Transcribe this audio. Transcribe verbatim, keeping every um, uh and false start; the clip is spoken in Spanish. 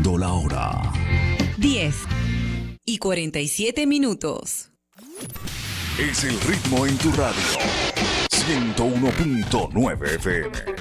Marcando la hora. diez y cuarenta y siete minutos. Es el ritmo en tu radio. ciento uno punto nueve F M.